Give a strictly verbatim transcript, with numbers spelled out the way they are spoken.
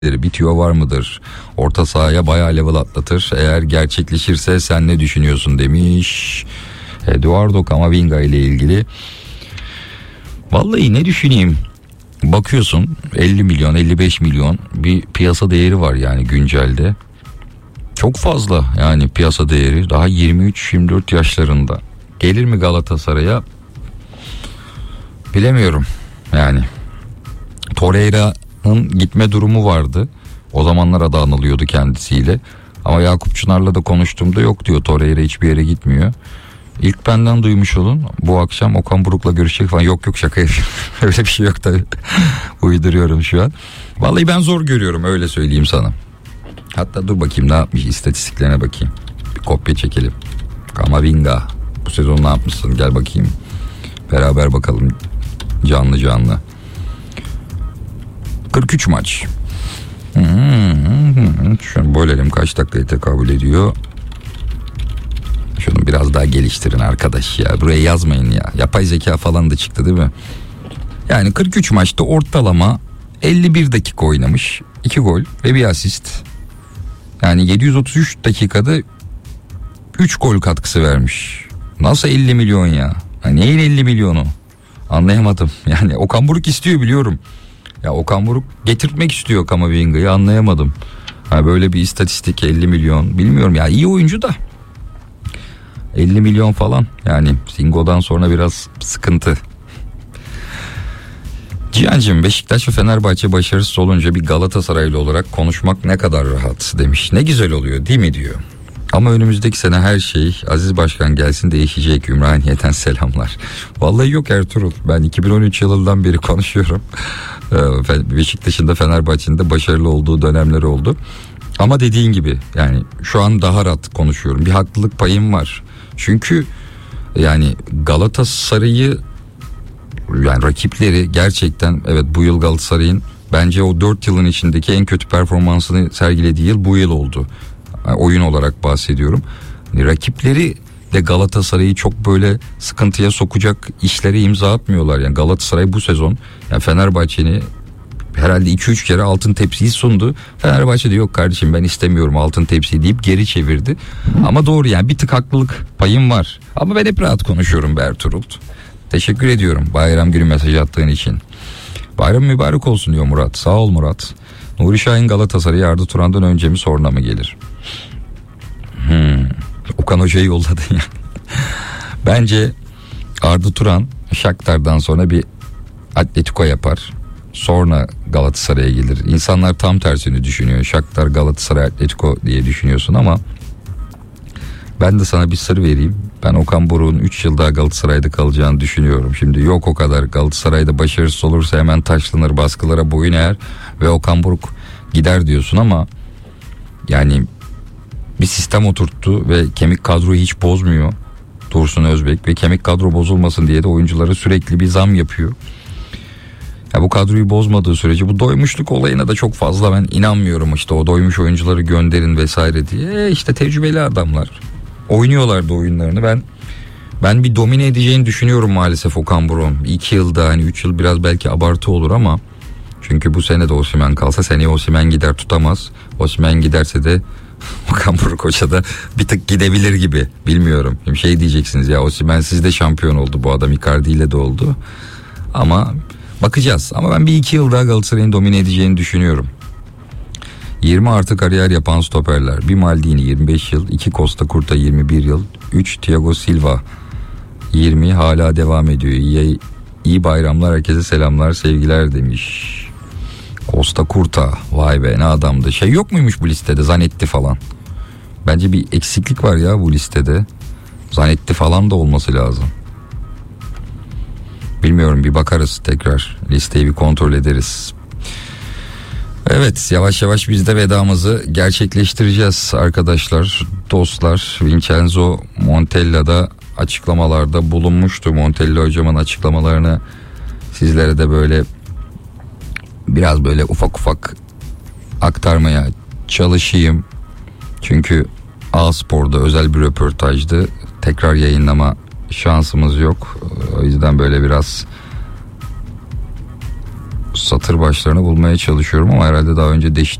Bir tüyo var mıdır? Orta sahaya bayağı level atlatır. Eğer gerçekleşirse sen ne düşünüyorsun demiş Eduardo Camavinga ile ilgili. Vallahi ne düşüneyim? Bakıyorsun elli milyon elli beş milyon bir piyasa değeri var yani güncelde. Çok fazla yani piyasa değeri, daha yirmi üç yirmi dört yaşlarında. Gelir mi Galatasaray'a? Bilemiyorum yani. Torreira'nın gitme durumu vardı. O zamanlar adı anılıyordu kendisiyle. Ama Yakup Çınar'la da konuştuğumda yok diyor, Torreira hiçbir yere gitmiyor. İlk benden duymuş olun. Bu akşam Okan Buruk'la görüşecek falan. Yok yok, şaka yapıyorum. Öyle bir şey yok tabii. Uyduruyorum şu an. Vallahi ben zor görüyorum, öyle söyleyeyim sana. Hatta dur bakayım ne yapmış, istatistiklerine bakayım. Bir kopya çekelim. Camavinga bu sezon ne yapmışsın, gel bakayım. Beraber bakalım canlı canlı. kırk üç maç. Şunu bölelim, kaç dakikayı tekabül ediyor. Şunu biraz daha geliştirin arkadaş ya. Buraya yazmayın ya. Yapay zeka falan da çıktı değil mi? Yani kırk üç maçta ortalama elli bir dakika oynamış. iki gol ve bir asist. Yani yedi yüz otuz üç dakikada üç gol katkısı vermiş. Nasıl elli milyon ya? Ya neyin elli milyonu? Anlayamadım. Yani Okan Buruk istiyor biliyorum. Ya Okan Buruk getirtmek istiyor Camavinga'yı, anlayamadım. Ha böyle bir istatistik, elli milyon, bilmiyorum ya, iyi oyuncu da elli milyon falan yani Singo'dan sonra biraz sıkıntı. Cihan'cığım, Beşiktaş ve Fenerbahçe başarısız olunca bir Galatasaraylı olarak konuşmak ne kadar rahat demiş. Ne güzel oluyor değil mi diyor. Ama önümüzdeki sene her şey Aziz Başkan gelsin değişecek. Ümraniye'den selamlar. Vallahi yok Ertuğrul, ben iki bin on üç yılından beri konuşuyorum. Beşiktaş'ın da Fenerbahçe'nin de başarılı olduğu dönemleri oldu. Ama dediğin gibi yani şu an daha rahat konuşuyorum. Bir haklılık payım var. Çünkü yani Galatasaray'ı, yani rakipleri gerçekten, evet bu yıl Galatasaray'ın bence o dört yılın içindeki en kötü performansını sergilediği yıl bu yıl oldu. Yani oyun olarak bahsediyorum. Yani rakipleri de Galatasaray'ı çok böyle sıkıntıya sokacak işlere imza atmıyorlar. Yani Galatasaray bu sezon yani Fenerbahçe'ni herhalde iki üç kere altın tepsiyi sundu. Fenerbahçe de yok kardeşim ben istemiyorum altın tepsiyi deyip geri çevirdi. Ama doğru yani, bir tık haklılık payım var. Ama ben hep rahat konuşuyorum be Ertuğrul. Teşekkür ediyorum bayram günü mesaj attığın için. Bayram mübarek olsun diyor Murat. Sağ ol Murat. Nuri Şahin Galatasaray'a Arda Turan'dan önce mi sonra mı gelir? Hmm. Okan Hoca'yı yolladın yani. Bence Arda Turan Shakhtar'dan sonra bir Atletico yapar. Sonra Galatasaray'a gelir. İnsanlar tam tersini düşünüyor. Shakhtar, Galatasaray, Atletico diye düşünüyorsun ama ben de sana bir sır vereyim. Ben Okan Buruk'un üç yıl daha Galatasaray'da kalacağını düşünüyorum. Şimdi yok o kadar, Galatasaray'da başarısız olursa hemen taşlanır, baskılara boyun eğer ve Okan Buruk gider diyorsun ama yani bir sistem oturttu ve kemik kadroyu hiç bozmuyor Dursun Özbek ve kemik kadro bozulmasın diye de oyunculara sürekli bir zam yapıyor. Ya bu kadroyu bozmadığı sürece bu doymuşluk olayına da çok fazla ben inanmıyorum, işte o doymuş oyuncuları gönderin vesaire diye. E işte tecrübeli adamlar oynuyorlardı oyunlarını. Ben ben bir domine edeceğini düşünüyorum maalesef Okan Buruk'un. iki yılda, hani üç yıl biraz belki abartı olur ama çünkü bu sene de Osimhen kalsa seneye Osimhen gider, tutamaz. Osimhen giderse de Okan Buruk Hoca da bir tık gidebilir gibi, bilmiyorum. Şimdi şey diyeceksiniz ya, Osimhen sizde şampiyon oldu, bu adam Icardi ile de oldu. Ama bakacağız. Ama ben bir iki yıl daha Galatasaray'ın domine edeceğini düşünüyorum. yirmi artı kariyer yapan stoperler. Bir Maldini yirmi beş yıl, iki Costa Curta yirmi bir yıl, üç Thiago Silva yirmi, hala devam ediyor. İyi, iyi bayramlar, herkese selamlar, sevgiler demiş. Costa Curta, vay be ne adamdı. Şey yok muymuş bu listede, Zanetti falan? Bence bir eksiklik var ya bu listede. Zanetti falan da olması lazım. Bilmiyorum, bir bakarız tekrar. Listeyi bir kontrol ederiz. Evet, yavaş yavaş biz de vedamızı gerçekleştireceğiz arkadaşlar, dostlar. Vincenzo Montella'da açıklamalarda bulunmuştu. Montella hocamın açıklamalarını sizlere de böyle biraz böyle ufak ufak aktarmaya çalışayım. Çünkü A-Spor'da özel bir röportajdı. Tekrar yayınlama şansımız yok. O yüzden böyle biraz Satır başlarını bulmaya çalışıyorum ama herhalde daha önce deş